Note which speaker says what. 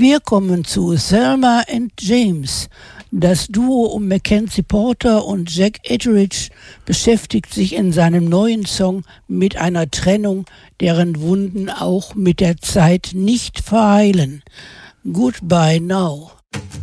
Speaker 1: Wir kommen zu Thelma and James. Das Duo um Mackenzie Porter und Jack Etheridge beschäftigt sich in seinem neuen Song mit einer Trennung, deren Wunden auch mit der Zeit nicht verheilen. Goodbye Now.